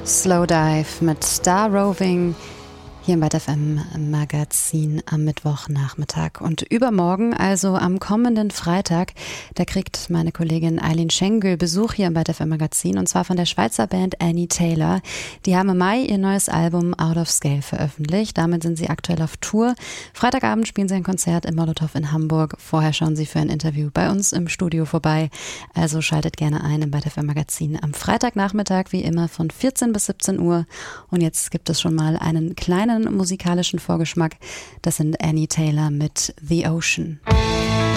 Slowdive mit Star Roving hier im Bad FM Magazin am Mittwochnachmittag. Und übermorgen, also am kommenden Freitag, da kriegt meine Kollegin Eileen Schengel Besuch hier im Bad FM Magazin, und zwar von der Schweizer Band Annie Taylor. Die haben im Mai ihr neues Album Out of Scale veröffentlicht. Damit sind sie aktuell auf Tour. Freitagabend spielen sie ein Konzert im Molotow in Hamburg. Vorher schauen sie für ein Interview bei uns im Studio vorbei. Also schaltet gerne ein im Bad FM Magazin am Freitagnachmittag, wie immer von 14 bis 17 Uhr. Und jetzt gibt es schon mal einen kleinen musikalischen Vorgeschmack. Das sind Annie Taylor mit The Ocean.